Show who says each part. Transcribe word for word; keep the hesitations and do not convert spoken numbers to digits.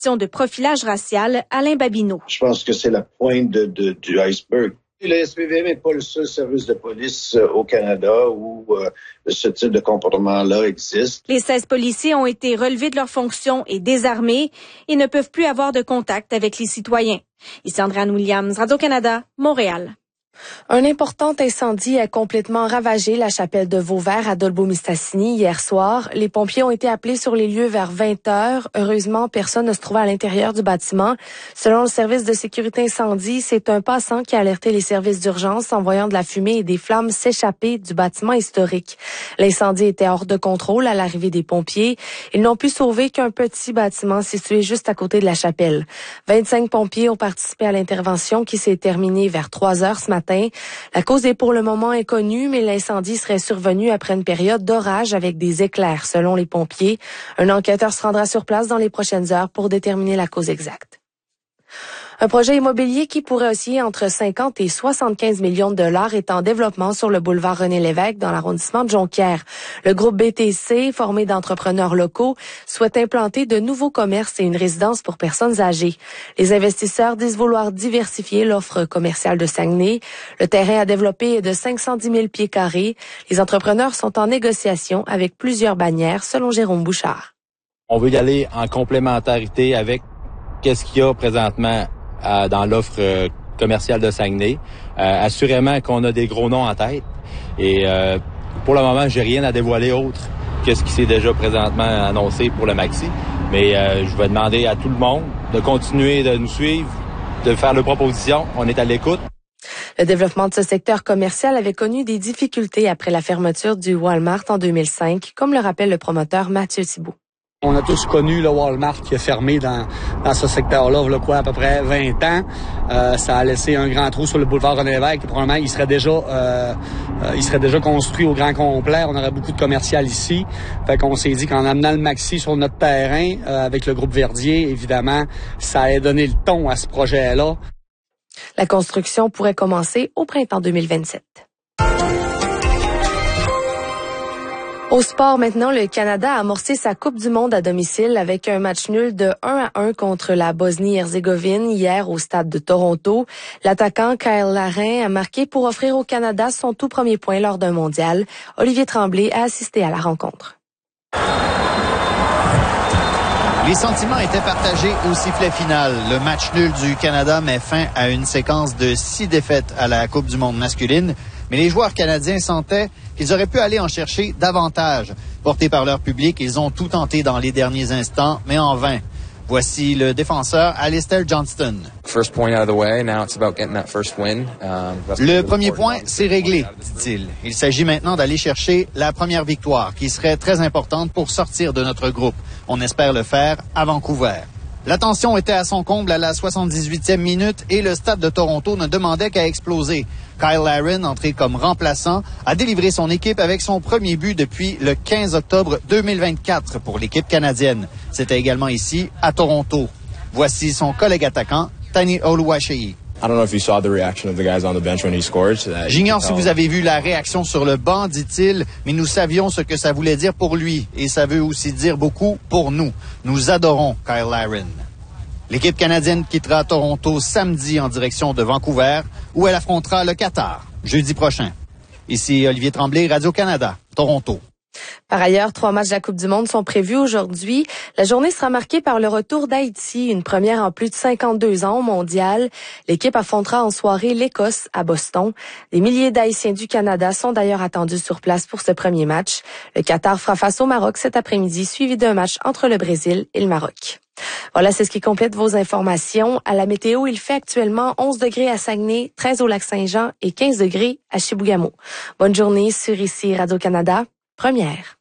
Speaker 1: question de profilage racial, Alain Babineau.
Speaker 2: Je pense que c'est la pointe de, de, du iceberg. Le S P V M n'est pas le seul service de police au Canada où euh, ce type de comportement-là existe.
Speaker 1: Les seize policiers ont été relevés de leurs fonctions et désarmés et ne peuvent plus avoir de contact avec les citoyens. Ici Andréane Williams, Radio-Canada, Montréal.
Speaker 3: Un important incendie a complètement ravagé la chapelle de Vauvert à Dolbeau-Mistassini hier soir. Les pompiers ont été appelés sur les lieux vers vingt heures. Heureusement, personne ne se trouvait à l'intérieur du bâtiment. Selon le service de sécurité incendie, c'est un passant qui a alerté les services d'urgence en voyant de la fumée et des flammes s'échapper du bâtiment historique. L'incendie était hors de contrôle à l'arrivée des pompiers. Ils n'ont pu sauver qu'un petit bâtiment situé juste à côté de la chapelle. vingt-cinq pompiers ont participé à l'intervention qui s'est terminée vers trois heures ce matin. La cause est pour le moment inconnue, mais l'incendie serait survenu après une période d'orage avec des éclairs, selon les pompiers. Un enquêteur se rendra sur place dans les prochaines heures pour déterminer la cause exacte. Un projet immobilier qui pourrait osciller entre cinquante et soixante-quinze millions de dollars est en développement sur le boulevard René-Lévesque dans l'arrondissement de Jonquière. Le groupe B T C, formé d'entrepreneurs locaux, souhaite implanter de nouveaux commerces et une résidence pour personnes âgées. Les investisseurs disent vouloir diversifier l'offre commerciale de Saguenay. Le terrain à développer est de cinq cent dix mille pieds carrés. Les entrepreneurs sont en négociation avec plusieurs bannières, selon Jérôme Bouchard.
Speaker 4: On veut y aller en complémentarité avec qu'est-ce qu'il y a présentement Euh, dans l'offre euh, commerciale de Saguenay. Euh, assurément qu'on a des gros noms en tête. Et euh, pour le moment, j'ai rien à dévoiler autre que ce qui s'est déjà présentement annoncé pour le Maxi. Mais euh, je vais demander à tout le monde de continuer de nous suivre, de faire leurs propositions. On est à l'écoute.
Speaker 3: Le développement de ce secteur commercial avait connu des difficultés après la fermeture du Walmart en deux mille cinq, comme le rappelle le promoteur Mathieu Thibault.
Speaker 5: On a tous connu le Walmart qui a fermé dans, dans ce secteur-là, voilà quoi, à peu près vingt ans. Euh, ça a laissé un grand trou sur le boulevard René-Lévesque. Probablement, il serait déjà, euh, euh, il serait déjà construit au grand complet. On aurait beaucoup de commercial ici. Fait qu'on s'est dit qu'en amenant le Maxi sur notre terrain, euh, avec le groupe Verdier, évidemment, ça allait donner le ton à ce projet-là.
Speaker 3: La construction pourrait commencer au printemps deux mille vingt-sept. Au sport maintenant, le Canada a amorcé sa Coupe du monde à domicile avec un match nul de un à un contre la Bosnie-Herzégovine hier au stade de Toronto. L'attaquant Kyle Larin a marqué pour offrir au Canada son tout premier point lors d'un mondial. Olivier Tremblay a assisté à la rencontre.
Speaker 6: Les sentiments étaient partagés au sifflet final. Le match nul du Canada met fin à une séquence de six défaites à la Coupe du monde masculine. Mais les joueurs canadiens sentaient qu'ils auraient pu aller en chercher davantage. Portés par leur public, ils ont tout tenté dans les derniers instants, mais en vain. Voici le défenseur Alistair Johnston. Le premier point, c'est réglé, dit-il. Il s'agit maintenant d'aller chercher la première victoire, qui serait très importante pour sortir de notre groupe. On espère le faire à Vancouver. La tension était à son comble à la soixante-dix-huitième minute et le stade de Toronto ne demandait qu'à exploser. Kyle Larin, entré comme remplaçant, a délivré son équipe avec son premier but depuis le quinze octobre deux mille vingt-quatre pour l'équipe canadienne. C'était également ici, à Toronto. Voici son collègue attaquant, Tani Oluwaseyi. J'ignore si vous avez vu la réaction sur le banc, dit-il, mais nous savions ce que ça voulait dire pour lui et ça veut aussi dire beaucoup pour nous. Nous adorons Kyle Larin. L'équipe canadienne quittera Toronto samedi en direction de Vancouver où elle affrontera le Qatar jeudi prochain. Ici Olivier Tremblay, Radio-Canada, Toronto.
Speaker 3: Par ailleurs, trois matchs de la Coupe du monde sont prévus aujourd'hui. La journée sera marquée par le retour d'Haïti, une première en plus de cinquante-deux ans au mondial. L'équipe affrontera en soirée l'Écosse à Boston. Des milliers d'Haïtiens du Canada sont d'ailleurs attendus sur place pour ce premier match. Le Qatar fera face au Maroc cet après-midi, suivi d'un match entre le Brésil et le Maroc. Voilà, c'est ce qui complète vos informations. À la météo, il fait actuellement onze degrés à Saguenay, treize au Lac-Saint-Jean et quinze degrés à Chibougamau. Bonne journée sur ici Radio-Canada. Première.